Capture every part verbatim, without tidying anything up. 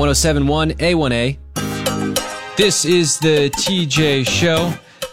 one oh seven point one A one A. This is the T J Show.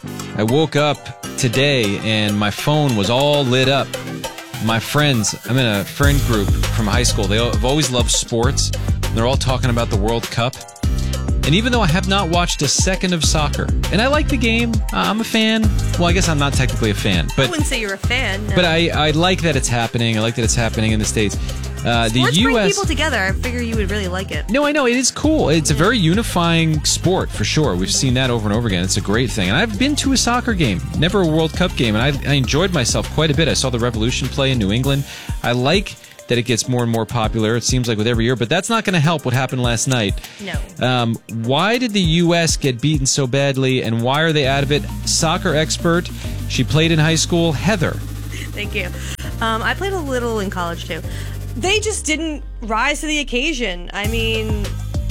I woke up today and my phone was all lit up. My friends, I'm in a friend group from high school. They've always loved sports. They're all talking about the World Cup. And even though I have not watched a second of soccer, and I like the game, I'm a fan. Well, I guess I'm not technically a fan. But I wouldn't say you're a fan. No. But I, I like that it's happening. I like that it's happening in the States. Uh, the Sports U S bring people together. I figure you would really like it. No, I know. It is cool. It's a very unifying sport, for sure. We've seen that over and over again. It's a great thing. And I've been to a soccer game, never a World Cup game, and I, I enjoyed myself quite a bit. I saw the Revolution play in New England. I like that it gets more and more popular, it seems like, with every year, but that's not going to help what happened last night. No. Um, why did the U S get beaten so badly, and why are they out of it? Soccer expert, she played in high school, Heather. Thank you. Um, I played a little in college, too. They just didn't rise to the occasion. I mean...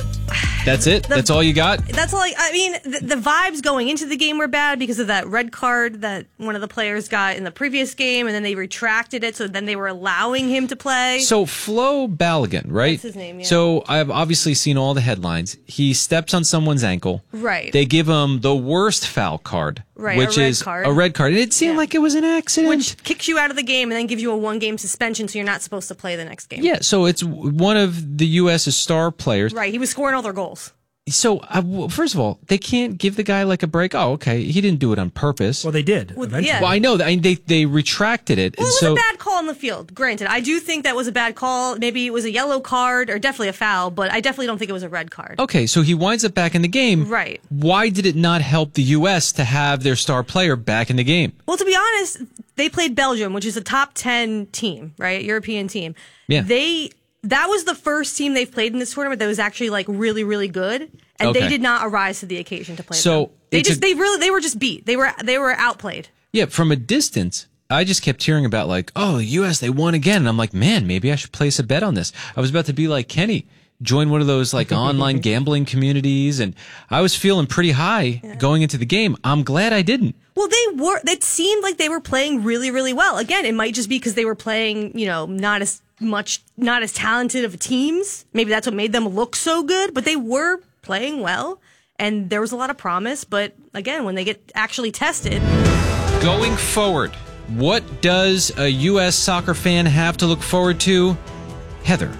That's it? The, that's all you got? That's all I, I mean, the, the vibes going into the game were bad because of that red card that one of the players got in the previous game, and then they retracted it, so then they were allowing him to play. So Flo Balogun, right? That's his name, yeah. So I've obviously seen all the headlines. He steps on someone's ankle. Right. They give him the worst foul card. Right, which a red is card. a red card. And it seemed yeah. like it was an accident. Which kicks you out of the game and then gives you a one-game suspension, so you're not supposed to play the next game. Yeah, so it's one of the U S's star players. Right, he was scoring all their goals. So, uh, well, first of all, they can't give the guy like a break. Oh, okay, he didn't do it on purpose. Well, they did. Well, eventually. yeah. Well, I know that. I mean, they they retracted it. Well, it was so, a bad call on the field. Granted, I do think that was a bad call. Maybe it was a yellow card or definitely a foul, but I definitely don't think it was a red card. Okay, so he winds up back in the game. Right. Why did it not help the U S to have their star player back in the game? Well, to be honest, they played Belgium, which is a top ten team, right? European team. Yeah. They that was the first team they've played in this tournament that was actually like really, really good. And Okay. they did not arise to the occasion to play So, them. They it's just a- they really they were just beat. They were they were outplayed. Yeah, from a distance, I just kept hearing about like, oh, the U S, they won again. And I'm like, man, maybe I should place a bet on this. I was about to be like Kenny, join one of those like online gambling communities. And I was feeling pretty high yeah. going into the game. I'm glad I didn't. Well, they were, it seemed like they were playing really, really well. Again, it might just be because they were playing, you know, not as much, not as talented of teams. Maybe that's what made them look so good, but they were playing well. And there was a lot of promise. But again, when they get actually tested. Going forward, what does a U S soccer fan have to look forward to? Heather.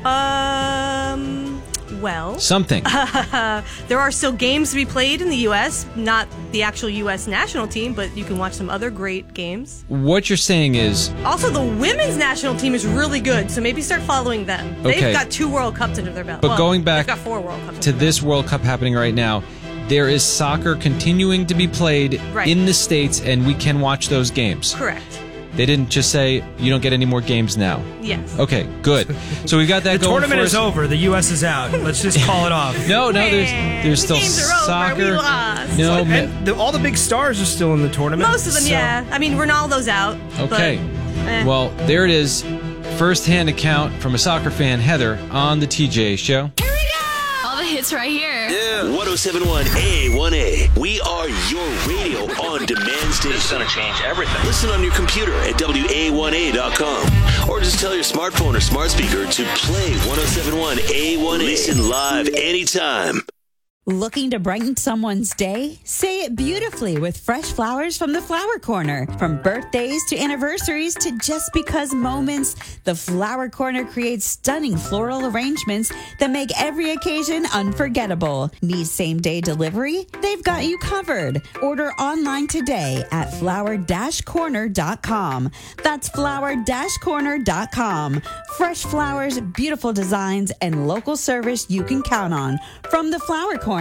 Um, well. Something. Uh, there are still games to be played in the U S, not the actual U S national team, but you can watch some other great games. What you're saying is... Also, the women's national team is really good, so maybe start following them. Okay. They've got two World Cups under their belt. But well, going back they've got four World Cups to this World Cup happening right now, there is soccer continuing to be played right. in the States, and we can watch those games. Correct. They didn't just say, you don't get any more games now. Yes. Okay, good. So we got that the going tournament for is us. over. The U S is out. Let's just call it off. No, no, there's there's the still games are soccer. Over. We lost. No, and ma- the, all the big stars are still in the tournament. Most of them, so. yeah. I mean, Ronaldo's out. Okay. But, eh. Well, there it is. First-hand account from a soccer fan, Heather, on the T J Show. Here we go! All the hits right here. Yeah. one oh seven point one A one A. We are your radio on demand station. This is going to change everything. Listen on your computer at W A one A dot com. Or just tell your smartphone or smart speaker to play one oh seven point one A one A. Listen live anytime. Looking to brighten someone's day? Say it beautifully with fresh flowers from the Flower Corner. From birthdays to anniversaries to just because moments, the Flower Corner creates stunning floral arrangements that make every occasion unforgettable. Need same-day delivery? They've got you covered. Order online today at flower dash corner dot com. That's flower dash corner dot com. Fresh flowers, beautiful designs, and local service you can count on from the Flower Corner.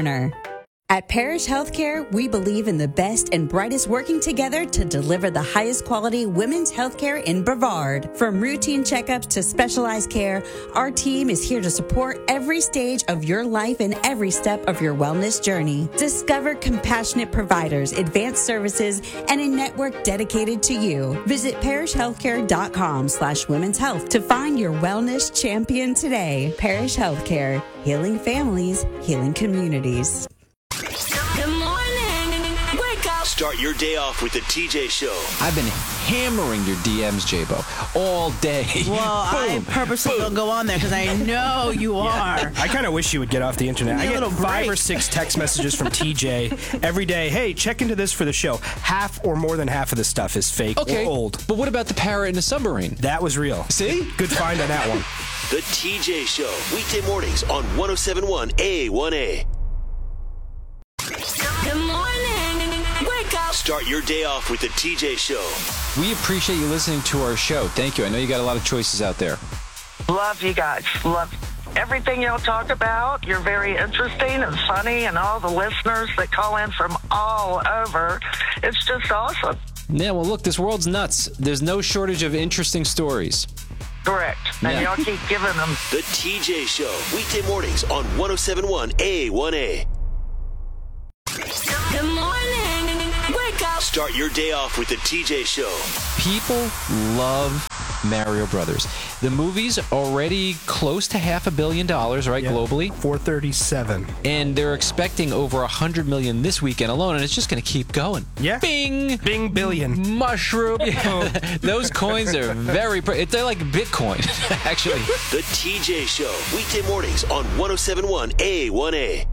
At Parish Healthcare, we believe in the best and brightest working together to deliver the highest quality women's healthcare in Brevard. From routine checkups to specialized care, our team is here to support every stage of your life and every step of your wellness journey. Discover compassionate providers, advanced services, and a network dedicated to you. Visit parish healthcare dot com slash women's health to find your wellness champion today. Parish Healthcare, healing families, healing communities. Good morning. Wake up. Start your day off with the T J Show. I've been hammering your D Ms, J-Bo, all day. Well, I Boom, purposely boom. don't go on there because I know you are. I kind of wish you would get off the internet. Need I a get little five break. or six text messages from T J every day. Hey, check into this for the show. Half or more than half of this stuff is fake Okay, or old. but what about the parrot in the submarine? That was real. See? Good find on that one. The T J Show. Weekday mornings on one oh seven point one A one A. Good morning. Wake up. Start your day off with the T J Show. We appreciate you listening to our show. Thank you. I know you got a lot of choices out there. Love you guys. Love everything y'all talk about. You're very interesting and funny, and all the listeners that call in from all over. It's just awesome. Yeah, well, look, this world's nuts. There's no shortage of interesting stories. Correct. And Yeah. y'all keep giving them. The T J Show. Weekday mornings on one oh seven point one A one A. Good morning. Wake up. Start your day off with the T J Show. People love Mario Brothers. The movie's already close to half a billion dollars, right, Yeah. globally? four thirty-seven. And they're expecting over one hundred million this weekend alone, and it's just going to keep going. Yeah. Bing! Bing billion. Mushroom. Those coins are very, pre- they're like Bitcoin, actually. The T J Show. Weekday mornings on one oh seven point one A one A.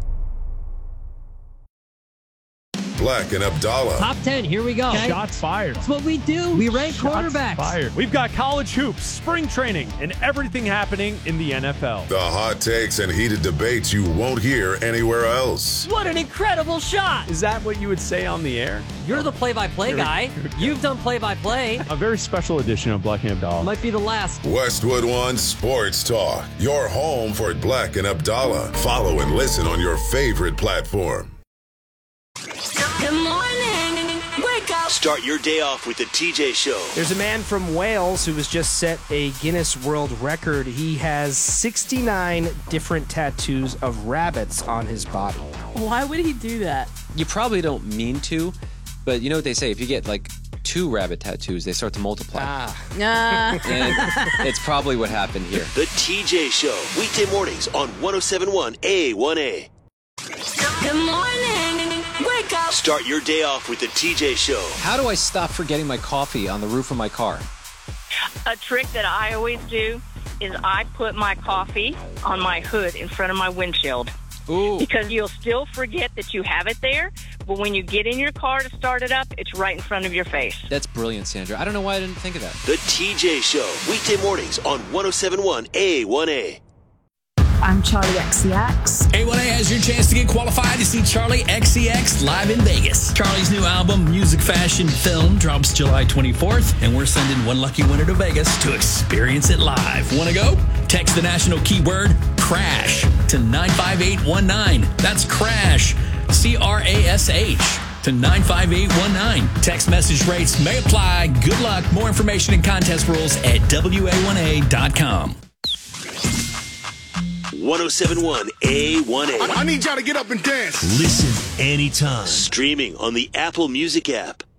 Black and Abdallah. Top ten, here we go. Shots fired. That's what we do. We rank Shots quarterbacks. fired. We've got college hoops, spring training, and everything happening in the N F L. The hot takes and heated debates you won't hear anywhere else. What an incredible shot. Is that what you would say on the air? You're the play-by-play guy. You've done play-by-play. A very special edition of Black and Abdallah. Might be the last. Westwood One Sports Talk. Your home for Black and Abdallah. Follow and listen on your favorite platform. Good morning. Wake up. Start your day off with the T J Show. There's a man from Wales who has just set a Guinness World Record. He has sixty-nine different tattoos of rabbits on his body. Why would he do that? You probably don't mean to, but you know what they say, if you get like two rabbit tattoos, they start to multiply. Ah. Nah. And it's probably what happened here. The T J Show. Weekday mornings on one oh seven point one A one A. Good morning. Wake up. Start your day off with the T J Show. How do I stop forgetting my coffee on the roof of my car? A trick that I always do is I put my coffee on my hood in front of my windshield. Ooh. Because you'll still forget that you have it there, but when you get in your car to start it up, it's right in front of your face. That's brilliant, Sandra. I don't know why I didn't think of that. The T J Show. Weekday mornings on one oh seven point one A one A. I'm Charlie X C X. A one A has your chance to get qualified to see Charlie X C X live in Vegas. Charlie's new album, Music, Fashion, Film, drops July twenty-fourth, and we're sending one lucky winner to Vegas to experience it live. Want to go? Text the national keyword CRASH to nine five eight one nine. That's CRASH, C R A S H, to nine five eight one nine. Text message rates may apply. Good luck. More information and contest rules at W A one A dot com. one oh seven point one A one A. I need y'all to get up and dance. Listen anytime. Streaming on the Apple Music app.